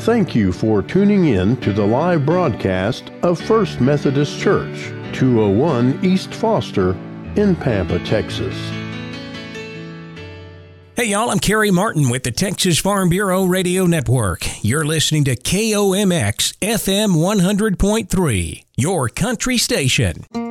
Thank you for tuning in to the live broadcast of First Methodist Church, 201 East Foster in Pampa, Texas. Hey y'all, I'm Kerry Martin with the Texas Farm Bureau Radio Network. You're listening to KOMX FM 100.3, your country station.